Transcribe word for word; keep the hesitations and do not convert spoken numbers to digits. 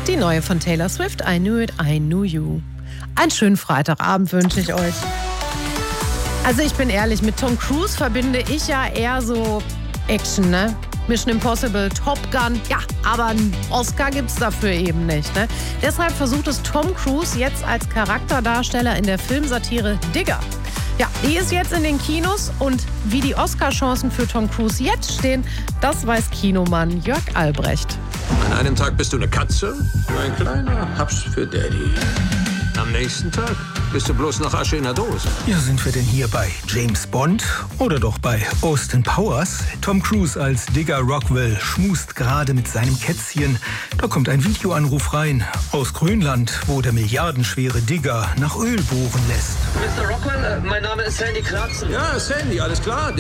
Die neue von Taylor Swift, I Knew It, I Knew You. Einen schönen Freitagabend wünsche ich euch. Also ich bin ehrlich, mit Tom Cruise verbinde ich ja eher so Action, ne? Mission Impossible, Top Gun, ja, aber einen Oscar gibt's dafür eben nicht, ne? Deshalb versucht es Tom Cruise jetzt als Charakterdarsteller in der Filmsatire Digger. Ja, die ist jetzt in den Kinos und wie die Oscar-Chancen für Tom Cruise jetzt stehen, das weiß Kinomann Jörg Albrecht. An einem Tag bist du eine Katze, ein kleiner Haps für Daddy. Am nächsten Tag bist du bloß noch Asche in der Dose. Ja, sind wir denn hier bei James Bond oder doch bei Austin Powers? Tom Cruise als Digger Rockwell schmust gerade mit seinem Kätzchen. Da kommt ein Videoanruf rein aus Grönland, wo der milliardenschwere Digger nach Öl bohren lässt. Mister Rockwell, mein Name ist Sandy Clarkson. Ja, Sandy, alles klar.